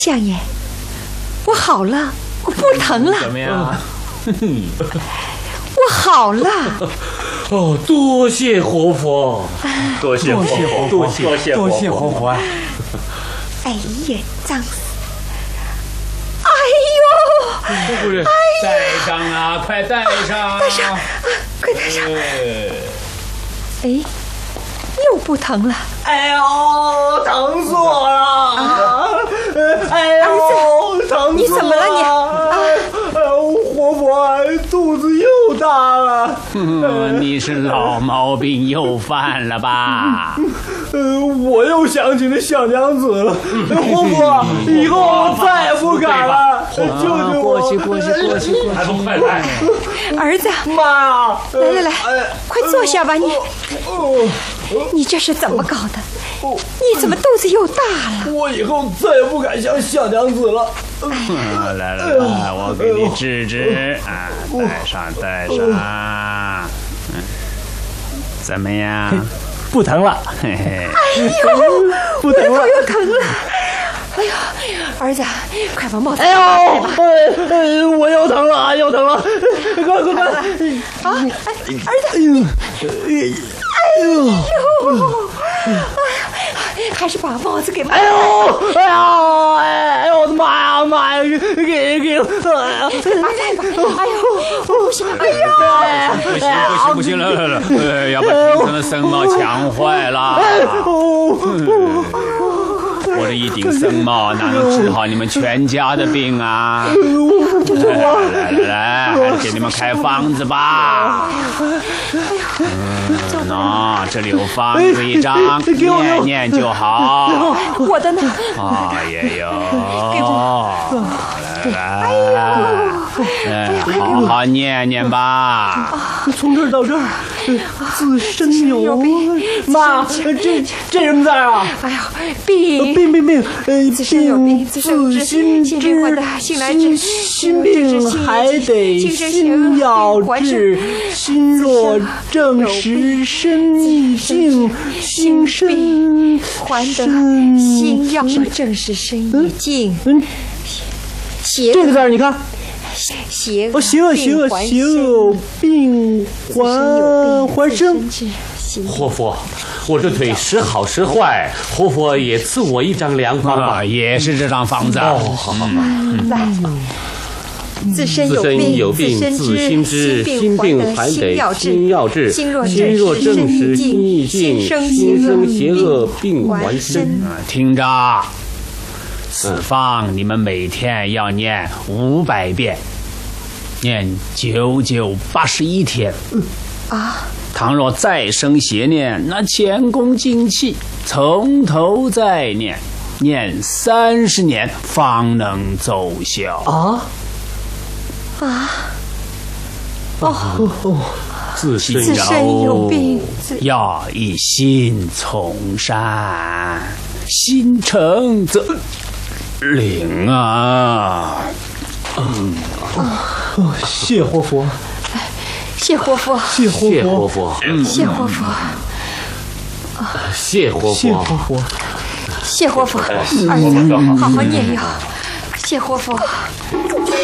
相爷，我好了，我不疼了。 怎么样？ 我好了。 哦，多谢活佛， 多谢活佛， 多谢活佛。 哎呀，脏死！哎呦！ 不是，戴上啊，快戴上！ 戴上，快戴上！哎，又不疼了。 哎呦，疼死我了！哎呦，疼死我了！ 你怎么了你？ 活佛肚子又大了。 你是老毛病又犯了吧？ 我又想起那小娘子了。活佛，以后再也不敢了。救救我！ 过去， 还不快来！ 儿子， 妈， 来，快坐下吧你。你这是怎么搞的？你怎么肚子又大了？ 我以后再也不敢像小娘子了。 来，我给你治啊，戴上。怎么样？ 不疼了。 嘿嘿。 哎呦， 不疼了， 又疼了。哎呦，儿子，快把帽子哎呦，我又疼了，快！ 啊！儿子，哎呦，还是把帽子给哎呦，我的妈呀，给！ 哎呦，不行，哎呦， 不行了，要把平常的僧帽抢坏了。我这一顶僧帽哪能治好你们全家的病啊？来，还是给你们开方子吧。这里有方子一张，念就好。 我的呢？ 也有。来，好好念吧。 从这儿到这儿，自身有妈，这什么字啊？ 哎呀，病，自身有病，自心治，病患得心来治， 心病还得心要治，心若正时身亦静，心身还得心要正是身亦静。 这个字你看。 邪恶病还生。 活佛，我这腿时好时坏，活佛也赐我一张良方吧。 也是这张方子。 好。 自身有病，自心知，心病还得心要治。心若正时，心亦静。心生邪恶，病还生。 听着。此方你们每天要念500遍，念9981天。倘若再生邪念，那前功尽弃，从头再念30年方能奏效。 自身有病， 要一心从善，心诚则灵啊！ 谢活佛， 谢活佛， 谢活佛， 谢活佛， 谢活佛， 谢活佛，儿子，好好念药，谢活佛。